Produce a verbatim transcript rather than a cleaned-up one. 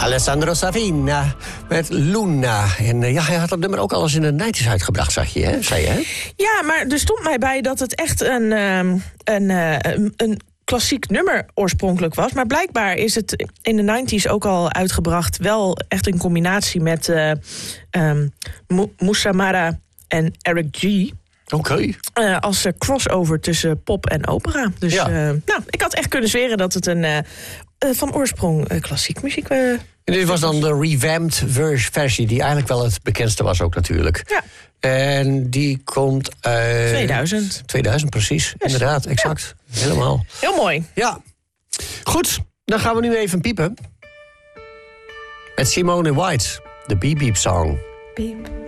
Alessandro Savina met Luna. En uh, ja, hij had dat nummer ook al eens in de negentig uitgebracht, zag je, hè? Zei je, hè? Ja, maar er stond mij bij dat het echt een, um, een, uh, een, een klassiek nummer oorspronkelijk was. Maar blijkbaar is het in de negentig ook al uitgebracht. Wel echt in combinatie met uh, um, Moussa Mara en Eric G. Oké. Okay. Uh, als uh, crossover tussen pop en opera. Dus ja. uh, nou, ik had echt kunnen zweren dat het een uh, uh, van oorsprong uh, klassiek muziek uh, En dit was dan de revamped versie, die eigenlijk wel het bekendste was ook natuurlijk. Ja. En die komt uit... tweeduizend. tweeduizend, precies. Yes. Inderdaad, exact. Ja. Helemaal. Heel mooi. Ja. Goed, dan gaan we nu even piepen. Met Simone White, de Beep Beep Song. Beep.